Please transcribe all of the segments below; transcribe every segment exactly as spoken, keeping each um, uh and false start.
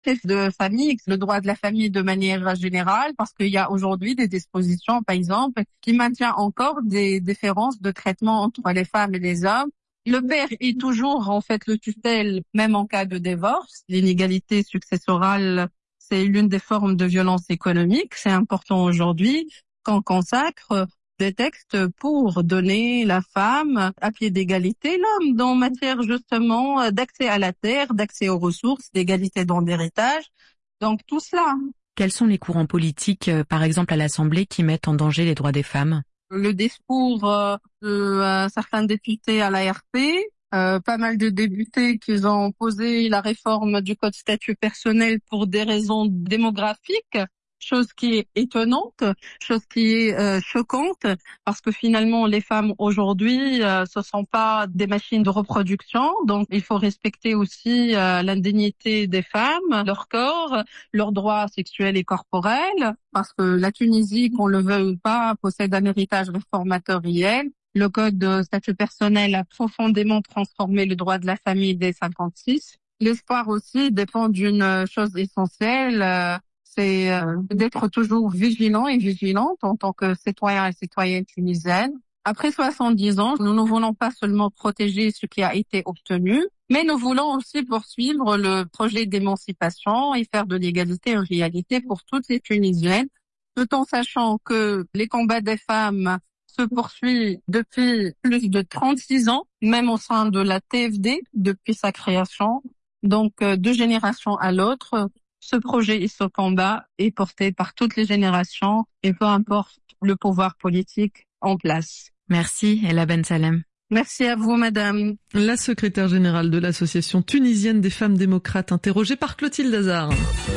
de famille, le droit de la famille de manière générale, parce qu'il y a aujourd'hui des dispositions, par exemple, qui maintiennent encore des différences de traitement entre les femmes et les hommes. Le père est toujours, en fait, le tutelle, même en cas de divorce. L'inégalité successorale, c'est l'une des formes de violence économique. C'est important aujourd'hui qu'on consacre des textes pour donner la femme à pied d'égalité l'homme dans matière justement d'accès à la terre, d'accès aux ressources, d'égalité dans l'héritage. Donc tout cela. Quels sont les courants politiques, par exemple à l'Assemblée, qui mettent en danger les droits des femmes? Le discours euh, de euh, certains députés à l'A R P, euh, pas mal de députés qui ont posé la réforme du code statut personnel pour des raisons démographiques, chose qui est étonnante, chose qui est euh, choquante, parce que finalement les femmes aujourd'hui euh, ce sont pas des machines de reproduction, donc il faut respecter aussi euh, l'indignité des femmes, leur corps, leurs droits sexuels et corporels, parce que la Tunisie, qu'on le veuille ou pas, possède un héritage réformateur réel. Le code de statut personnel a profondément transformé le droit de la famille dès cinquante-six. L'espoir aussi dépend d'une chose essentielle, euh, c'est euh, d'être toujours vigilant et vigilante en tant que citoyen et citoyenne tunisienne. Après soixante-dix ans, nous ne voulons pas seulement protéger ce qui a été obtenu, mais nous voulons aussi poursuivre le projet d'émancipation et faire de l'égalité une réalité pour toutes les Tunisiennes, tout en sachant que les combats des femmes se poursuivent depuis plus de trente-six ans, même au sein de la T F D, depuis sa création. Donc, de génération à l'autre, ce projet et ce combat est porté par toutes les générations et peu importe le pouvoir politique en place. Merci, Ella Ben Salem. Merci à vous, madame. La secrétaire générale de l'Association tunisienne des femmes démocrates, interrogée par Clotilde Hazard.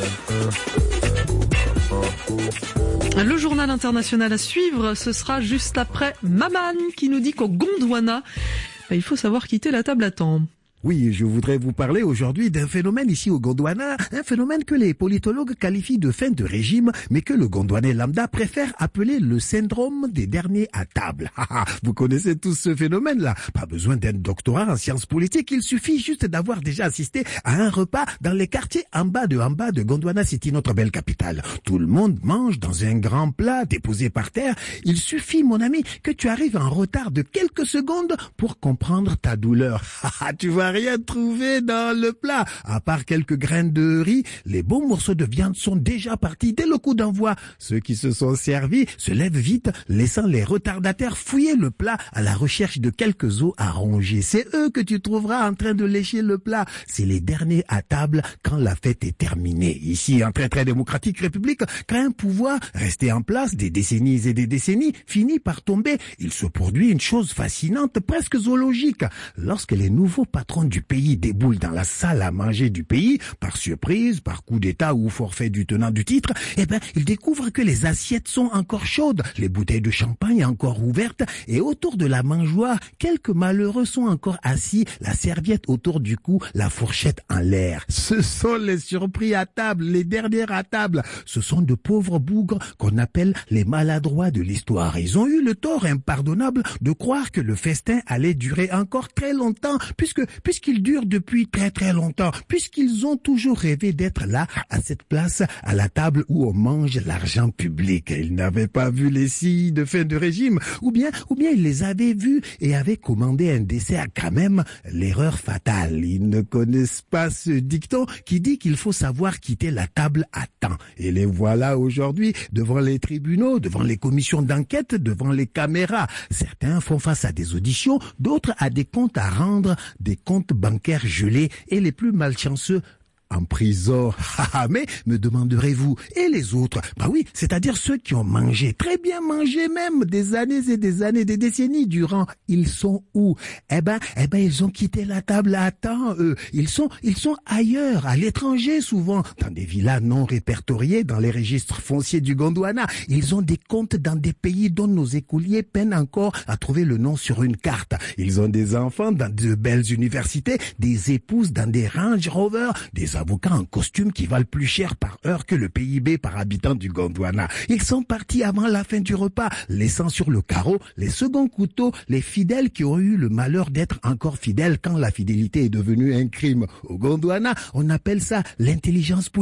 Le journal international à suivre, ce sera juste après Maman qui nous dit qu'au Gondwana, il faut savoir quitter la table à temps. Oui, je voudrais vous parler aujourd'hui d'un phénomène ici au Gondwana, un phénomène que les politologues qualifient de fin de régime, mais que le Gondwanais lambda préfère appeler le syndrome des derniers à table. Vous connaissez tous ce phénomène-là. Pas besoin d'un doctorat en sciences politiques, il suffit juste d'avoir déjà assisté à un repas dans les quartiers en bas de en bas de Gondwana City, notre belle capitale. Tout le monde mange dans un grand plat déposé par terre. Il suffit, mon ami, que tu arrives en retard de quelques secondes pour comprendre ta douleur. Tu vas rien trouvé dans le plat. À part quelques graines de riz, les beaux morceaux de viande sont déjà partis dès le coup d'envoi. Ceux qui se sont servis se lèvent vite, laissant les retardataires fouiller le plat à la recherche de quelques os à ronger. C'est eux que tu trouveras en train de lécher le plat. C'est les derniers à table quand la fête est terminée. Ici, en très très démocratique république, quand un pouvoir resté en place des décennies et des décennies finit par tomber, il se produit une chose fascinante, presque zoologique. Lorsque les nouveaux patrons du pays déboule dans la salle à manger du pays, par surprise, par coup d'état ou forfait du tenant du titre, eh ben, ils découvrent que les assiettes sont encore chaudes, les bouteilles de champagne encore ouvertes, et autour de la mangeoire, quelques malheureux sont encore assis, la serviette autour du cou, la fourchette en l'air. Ce sont les surpris à table, les derniers à table. Ce sont de pauvres bougres qu'on appelle les maladroits de l'histoire. Ils ont eu le tort impardonnable de croire que le festin allait durer encore très longtemps, puisque, puisque puisqu'ils durent depuis très très longtemps, puisqu'ils ont toujours rêvé d'être là, à cette place, à la table où on mange l'argent public. Ils n'avaient pas vu les signes de fin de régime, ou bien, ou bien ils les avaient vus et avaient commandé un dessert quand même, l'erreur fatale. Ils ne connaissent pas ce dicton qui dit qu'il faut savoir quitter la table à temps. Et les voilà aujourd'hui devant les tribunaux, devant les commissions d'enquête, devant les caméras. Certains font face à des auditions, d'autres à des comptes à rendre, des comptes bancaires gelés, et les plus malchanceux en prison. Mais, me demanderez-vous, et les autres? Bah oui, c'est-à-dire ceux qui ont mangé, très bien mangé même, des années et des années, des décennies durant, ils sont où? Eh ben, eh ben, ils ont quitté la table à temps, eux. Ils sont, ils sont ailleurs, à l'étranger souvent, dans des villas non répertoriées dans les registres fonciers du Gondwana. Ils ont des comptes dans des pays dont nos écoliers peinent encore à trouver le nom sur une carte. Ils ont des enfants dans de belles universités, des épouses dans des Range Rover, des avocats en costume qui valent plus cher par heure que le P I B par habitant du Gondwana. Ils sont partis avant la fin du repas, laissant sur le carreau les seconds couteaux, les fidèles qui ont eu le malheur d'être encore fidèles quand la fidélité est devenue un crime. Au Gondwana, on appelle ça l'intelligence politique.